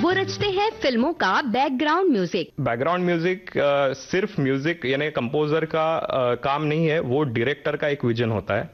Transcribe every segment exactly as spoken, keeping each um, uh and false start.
वो रचते हैं फिल्मों का बैकग्राउंड म्यूजिक। बैकग्राउंड म्यूजिक सिर्फ म्यूजिक यानी कंपोजर का आ, काम नहीं है, वो डायरेक्टर का एक विजन होता है।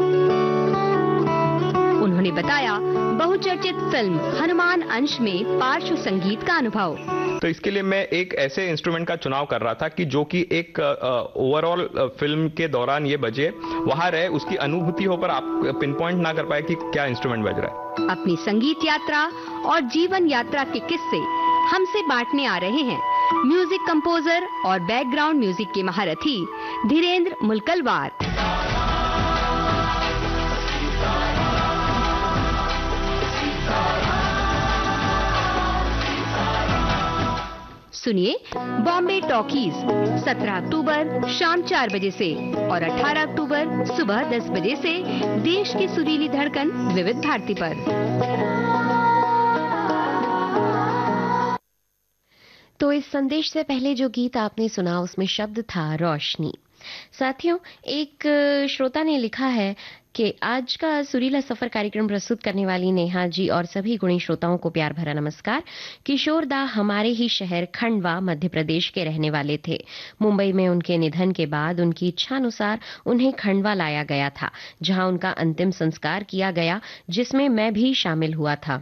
उन्होंने बताया बहुचर्चित फिल्म हनुमान अंश में पार्श्व संगीत का अनुभव। तो इसके लिए मैं एक ऐसे इंस्ट्रूमेंट का चुनाव कर रहा था कि जो कि एक ओवरऑल फिल्म के दौरान ये बजे, वहां रहे, उसकी अनुभूति हो, पर आप पिन पॉइंट ना कर पाए कि क्या इंस्ट्रूमेंट बज रहा है। अपनी संगीत यात्रा और जीवन यात्रा के किस्से हमसे बांटने आ रहे हैं म्यूजिक कंपोजर और बैकग्राउंड म्यूजिक के महारथी धीरेन्द्र मुलकलवार। सुनिए बॉम्बे टॉकीज सत्रह अक्टूबर शाम चार बजे से और अठारह अक्टूबर सुबह दस बजे से देश की सुरीली धड़कन विविध भारती पर। तो इस संदेश से पहले जो गीत आपने सुना उसमें शब्द था रोशनी। साथियों, एक श्रोता ने लिखा है कि आज का सुरीला सफर कार्यक्रम प्रस्तुत करने वाली नेहा जी और सभी गुणी श्रोताओं को प्यार भरा नमस्कार। किशोर दा हमारे ही शहर खंडवा मध्य प्रदेश के रहने वाले थे। मुंबई में उनके निधन के बाद उनकी इच्छानुसार उन्हें खंडवा लाया गया था, जहां उनका अंतिम संस्कार किया गया, जिसमें मैं भी शामिल हुआ था।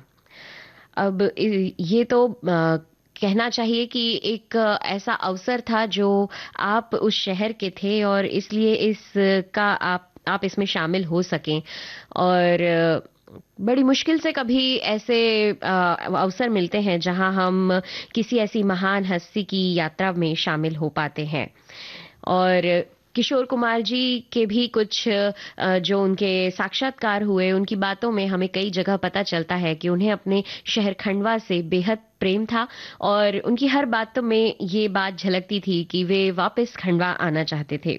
अब ये तो आ, कहना चाहिए कि एक ऐसा अवसर था जो आप उस शहर के थे और इसलिए इसका आप आप इसमें शामिल हो सकें, और बड़ी मुश्किल से कभी ऐसे अवसर मिलते हैं जहां हम किसी ऐसी महान हस्ती की यात्रा में शामिल हो पाते हैं। और किशोर कुमार जी के भी कुछ जो उनके साक्षात्कार हुए, उनकी बातों में हमें कई जगह पता चलता है कि उन्हें अपने शहर खंडवा से बेहद प्रेम था और उनकी हर बातों में ये बात झलकती थी कि वे वापस खंडवा आना चाहते थे।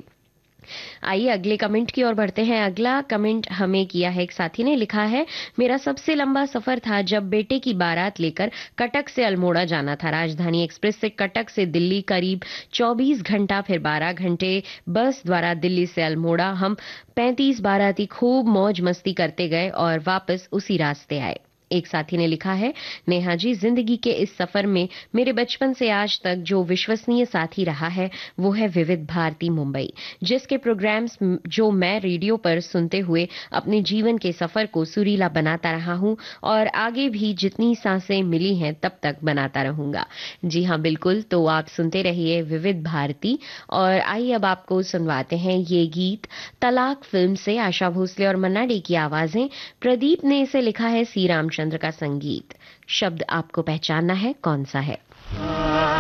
आइए अगले कमेंट की ओर बढ़ते हैं। अगला कमेंट हमें किया है एक साथी ने, लिखा है, मेरा सबसे लंबा सफर था जब बेटे की बारात लेकर कटक से अल्मोड़ा जाना था। राजधानी एक्सप्रेस से कटक से दिल्ली करीब चौबीस घंटा, फिर बारह घंटे बस द्वारा दिल्ली से अल्मोड़ा। हम पैंतीस बाराती खूब मौज मस्ती करते गए और वापस उसी रास्ते आए। एक साथी ने लिखा है, नेहा जी, जिंदगी के इस सफर में मेरे बचपन से आज तक जो विश्वसनीय साथी रहा है वो है विविध भारती मुंबई, जिसके प्रोग्राम्स जो मैं रेडियो पर सुनते हुए अपने जीवन के सफर को सुरीला बनाता रहा हूं और आगे भी जितनी सांसें मिली हैं तब तक बनाता रहूंगा। जी हाँ, बिल्कुल। तो आप सुनते रहिए विविध भारती। और आइए अब आपको सुनवाते हैं ये गीत तलाक फिल्म से। आशा भोसले और मन्ना डे की आवाजें, प्रदीप ने इसे लिखा है, सी रामचंद्र का संगीत। शब्द आपको पहचानना है कौन सा है।